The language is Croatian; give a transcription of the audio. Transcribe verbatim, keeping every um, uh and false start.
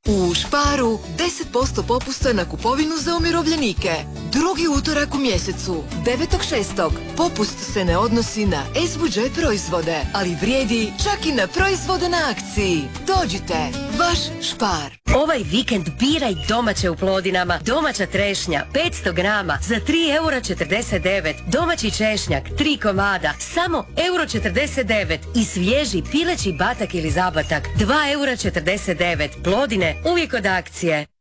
U Sparu deset posto popusta na kupovinu za umirovljenike. Drugi utorak u mjesecu, devetog šestog Popust se ne odnosi na S-budžet proizvode, ali vrijedi čak i na proizvode na akciji. Dođite, vaš Spar. Ovaj vikend biraj domaće u Plodinama. Domaća trešnja, petsto grama za tri eura četrdeset devet. Domaći češnjak, tri komada, samo euro četrdeset devet. I svježi pileći batak ili zabatak, dva eura četrdeset devet. Plodine, uvijek od akcije.